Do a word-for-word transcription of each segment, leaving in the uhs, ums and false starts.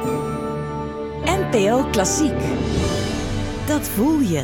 N P O Klassiek. Dat voel je.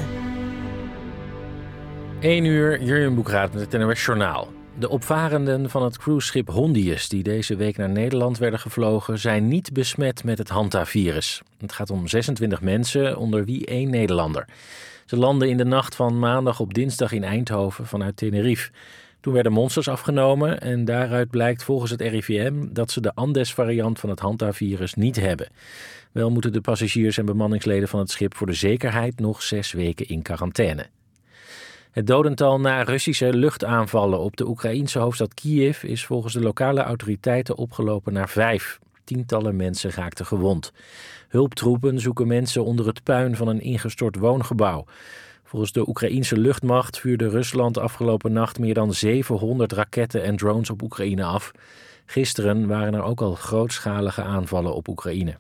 één uur, Jurjen Boekraat met het N O S Journaal. De opvarenden van het cruiseschip Hondius, die deze week naar Nederland werden gevlogen, zijn niet besmet met het Hantavirus. Het gaat om zesentwintig mensen, onder wie één Nederlander. Ze landden in de nacht van maandag op dinsdag in Eindhoven vanuit Tenerife. Toen werden monsters afgenomen en daaruit blijkt volgens het R I V M dat ze de Andes-variant van het Hantavirus niet hebben. Wel moeten de passagiers en bemanningsleden van het schip voor de zekerheid nog zes weken in quarantaine. Het dodental na Russische luchtaanvallen op de Oekraïense hoofdstad Kiev is volgens de lokale autoriteiten opgelopen naar vijf. Tientallen mensen raakten gewond. Hulptroepen zoeken mensen onder het puin van een ingestort woongebouw. Volgens de Oekraïense luchtmacht vuurde Rusland afgelopen nacht meer dan zevenhonderd raketten en drones op Oekraïne af. Gisteren waren er ook al grootschalige aanvallen op Oekraïne.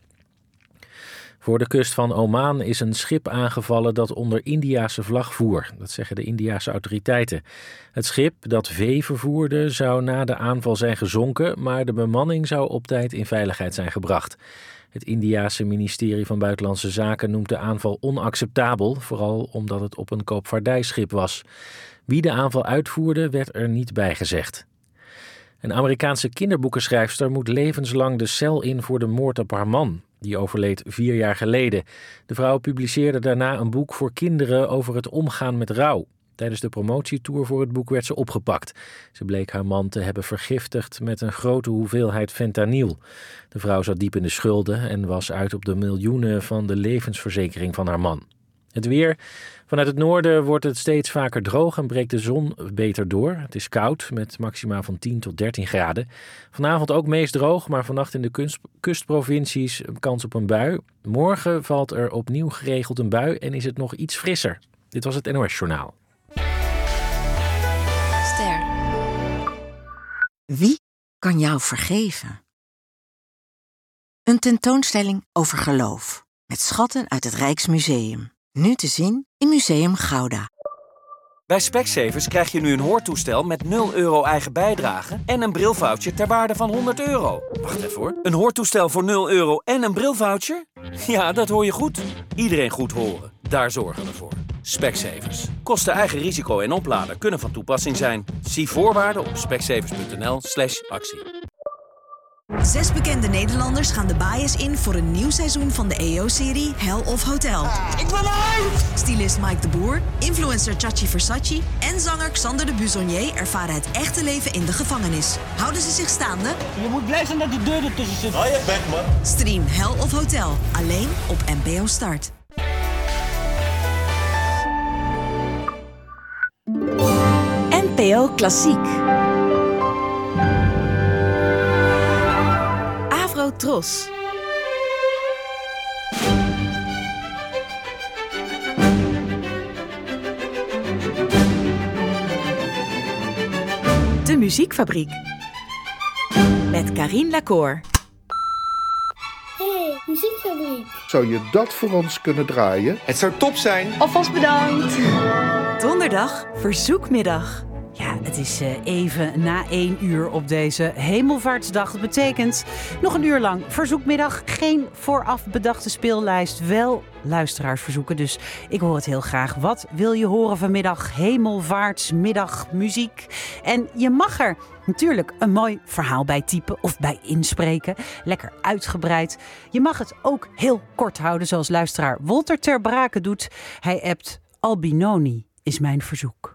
Voor de kust van Oman is een schip aangevallen dat onder Indiase vlag voer. Dat zeggen de Indiase autoriteiten. Het schip dat vee vervoerde zou na de aanval zijn gezonken, maar de bemanning zou op tijd in veiligheid zijn gebracht. Het Indiase ministerie van Buitenlandse Zaken noemt de aanval onacceptabel, vooral omdat het op een koopvaardijschip was. Wie de aanval uitvoerde, werd er niet bij gezegd. Een Amerikaanse kinderboekenschrijfster moet levenslang de cel in voor de moord op haar man. Die overleed vier jaar geleden. De vrouw publiceerde daarna een boek voor kinderen over het omgaan met rouw. Tijdens de promotietour voor het boek werd ze opgepakt. Ze bleek haar man te hebben vergiftigd met een grote hoeveelheid fentanyl. De vrouw zat diep in de schulden en was uit op de miljoenen van de levensverzekering van haar man. Het weer. Vanuit het noorden wordt het steeds vaker droog en breekt de zon beter door. Het is koud met maxima van tien tot dertien graden. Vanavond ook meest droog, maar vannacht in de kust, kustprovincies kans op een bui. Morgen valt er opnieuw geregeld een bui en is het nog iets frisser. Dit was het N O S Journaal. Ster. Wie kan jou vergeven? Een tentoonstelling over geloof. Met schatten uit het Rijksmuseum. Nu te zien in Museum Gouda. Bij Specsavers krijg je nu een hoortoestel met nul euro eigen bijdrage en een brilvoucher ter waarde van honderd euro. Wacht even hoor. Een hoortoestel voor nul euro en een brilvoucher? Ja, dat hoor je goed. Iedereen goed horen. Daar zorgen we voor. Specsavers. Kosten eigen risico en oplader kunnen van toepassing zijn. Zie voorwaarden op specsavers.nl slash actie. Zes bekende Nederlanders gaan de bias in voor een nieuw seizoen van de E O-serie Hell of Hotel. Ik wil uit! Stylist Mike de Boer, influencer Chachi Versace en zanger Xander de Buzonier ervaren het echte leven in de gevangenis. Houden ze zich staande? Je moet blij zijn dat die deur ertussen zit. Hou je bek, man. Stream Hell of Hotel, alleen op N P O Start. N P O Klassiek. Tros. De Muziekfabriek. Met Karine Lacour. Hey, Muziekfabriek. Zou je dat voor ons kunnen draaien? Het zou top zijn. Alvast bedankt. Donderdag, verzoekmiddag. Ja, het is even na één uur op deze hemelvaartsdag. Dat betekent nog een uur lang verzoekmiddag. Geen vooraf bedachte speellijst, wel luisteraarsverzoeken. Dus ik hoor het heel graag. Wat wil je horen vanmiddag? Hemelvaartsmiddag, muziek. En je mag er natuurlijk een mooi verhaal bij typen of bij inspreken. Lekker uitgebreid. Je mag het ook heel kort houden, zoals luisteraar Wolter ter Brake doet. Hij appt: Albinoni is mijn verzoek.